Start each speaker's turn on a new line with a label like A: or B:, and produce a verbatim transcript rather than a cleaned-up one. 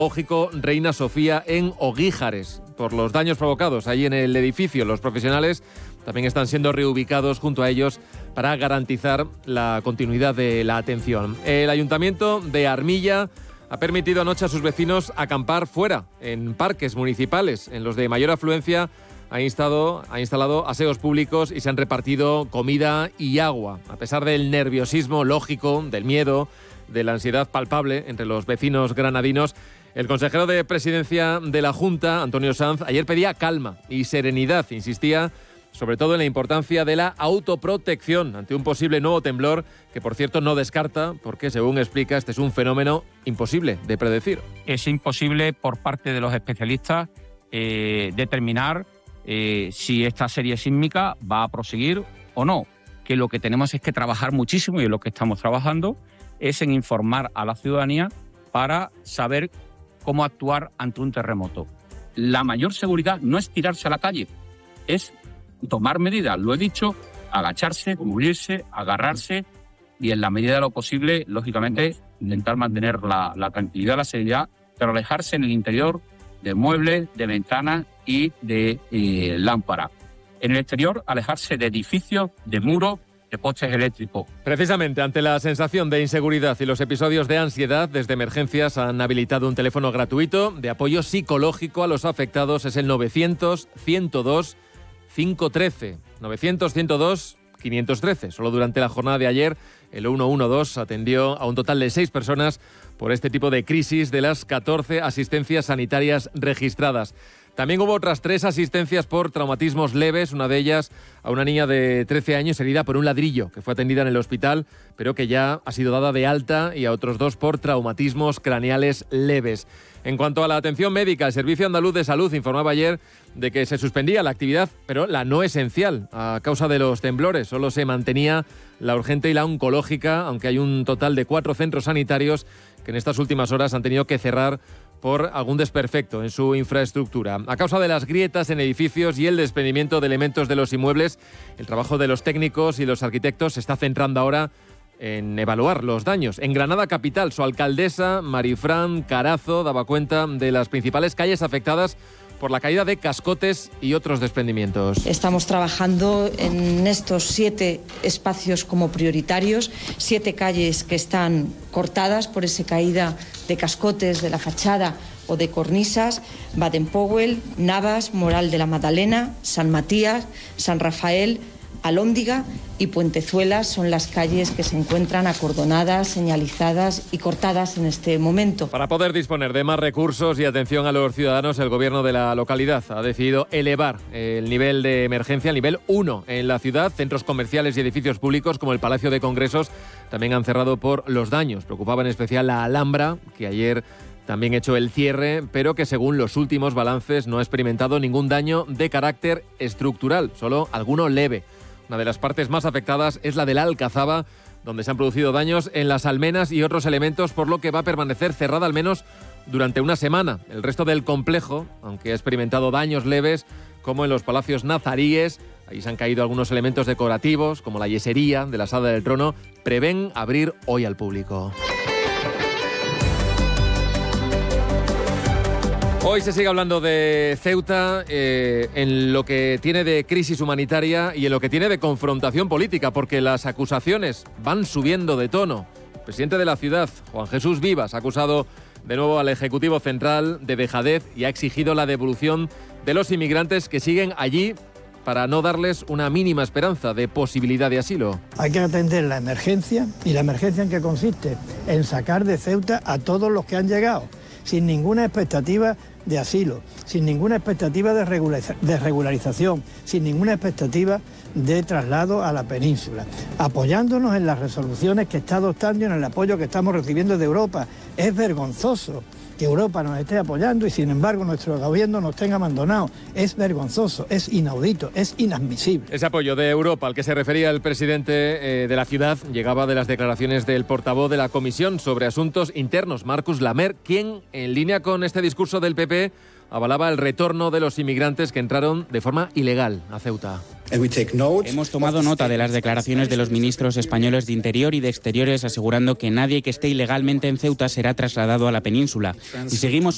A: Zoológico Reina Sofía en Oguíjares. Por los daños provocados ahí en el edificio, los profesionales también están siendo reubicados junto a ellos para garantizar la continuidad de la atención. El Ayuntamiento de Armilla ha permitido anoche a sus vecinos acampar fuera, en parques municipales. En los de mayor afluencia ha instalado, ha instalado aseos públicos y se han repartido comida y agua. A pesar del nerviosismo lógico, del miedo, de la ansiedad palpable entre los vecinos granadinos, el consejero de Presidencia de la Junta, Antonio Sanz, ayer pedía calma y serenidad. Insistía sobre todo en la importancia de la autoprotección ante un posible nuevo temblor, que por cierto no descarta, porque según explica, este es un fenómeno imposible de predecir.
B: Es imposible por parte de los especialistas eh, determinar eh, si esta serie sísmica va a proseguir o no, que lo que tenemos es que trabajar muchísimo, y en lo que estamos trabajando es en informar a la ciudadanía para saber cómo actuar ante un terremoto. La mayor seguridad no es tirarse a la calle, es tomar medidas, lo he dicho, agacharse, cubrirse, agarrarse y en la medida de lo posible, lógicamente, intentar mantener la, la tranquilidad, la seguridad, pero alejarse en el interior de muebles, de ventanas y de eh, lámparas. En el exterior, alejarse de edificios, de muros, de postes eléctricos.
A: Precisamente ante la sensación de inseguridad y los episodios de ansiedad, desde emergencias han habilitado un teléfono gratuito de apoyo psicológico a los afectados. Es el novecientos, ciento dos, quinientos trece. novecientos, ciento dos, quinientos trece. Solo durante la jornada de ayer, el ciento doce atendió a un total de seis personas por este tipo de crisis de las catorce asistencias sanitarias registradas. También hubo otras tres asistencias por traumatismos leves, una de ellas a una niña de trece años herida por un ladrillo, que fue atendida en el hospital, pero que ya ha sido dada de alta, y a otros dos por traumatismos craneales leves. En cuanto a la atención médica, el Servicio Andaluz de Salud informaba ayer de que se suspendía la actividad, pero la no esencial, a causa de los temblores. Solo se mantenía la urgente y la oncológica, aunque hay un total de cuatro centros sanitarios que en estas últimas horas han tenido que cerrar por algún desperfecto en su infraestructura. A causa de las grietas en edificios y el desprendimiento de elementos de los inmuebles, el trabajo de los técnicos y los arquitectos se está centrando ahora en evaluar los daños. En Granada capital, su alcaldesa, Marifran Carazo, daba cuenta de las principales calles afectadas por la caída de cascotes y otros desprendimientos.
C: Estamos trabajando en estos siete espacios como prioritarios, siete calles que están cortadas por esa caída de cascotes de la fachada o de cornisas: Baden-Powell, Navas, Moral de la Magdalena, San Matías, San Rafael, Alhóndiga y Puentezuela son las calles que se encuentran acordonadas, señalizadas y cortadas en este momento.
A: Para poder disponer de más recursos y atención a los ciudadanos, el gobierno de la localidad ha decidido elevar el nivel de emergencia al nivel uno en la ciudad. Centros comerciales y edificios públicos como el Palacio de Congresos también han cerrado por los daños. Preocupaba en especial la Alhambra, que ayer también hecho el cierre, pero que según los últimos balances no ha experimentado ningún daño de carácter estructural, solo alguno leve. Una de las partes más afectadas es la de la Alcazaba, donde se han producido daños en las almenas y otros elementos, por lo que va a permanecer cerrada al menos durante una semana. El resto del complejo, aunque ha experimentado daños leves, como en los palacios nazaríes, ahí se han caído algunos elementos decorativos, como la yesería de la Sala del Trono, prevén abrir hoy al público. Hoy se sigue hablando de Ceuta eh, en lo que tiene de crisis humanitaria y en lo que tiene de confrontación política, porque las acusaciones van subiendo de tono. El presidente de la ciudad, Juan Jesús Vivas, ha acusado de nuevo al Ejecutivo Central de dejadez y ha exigido la devolución de los inmigrantes que siguen allí para no darles una mínima esperanza de posibilidad de asilo.
D: Hay que atender la emergencia, y la emergencia en qué consiste, en sacar de Ceuta a todos los que han llegado, sin ninguna expectativa de asilo, sin ninguna expectativa de, regulariza- de regularización, sin ninguna expectativa de traslado a la península, apoyándonos en las resoluciones que está adoptando y en el apoyo que estamos recibiendo de Europa. Es vergonzoso que Europa nos esté apoyando y sin embargo nuestro gobierno nos tenga abandonados. Es vergonzoso, es inaudito, es inadmisible.
A: Ese apoyo de Europa al que se refería el presidente eh, de la ciudad llegaba de las declaraciones del portavoz de la Comisión sobre Asuntos Internos, Marcus Lamer, quien, en línea con este discurso del P P, avalaba el retorno de los inmigrantes que entraron de forma ilegal a Ceuta.
E: Hemos tomado nota de las declaraciones de los ministros españoles de Interior y de Exteriores asegurando que nadie que esté ilegalmente en Ceuta será trasladado a la península. Y seguimos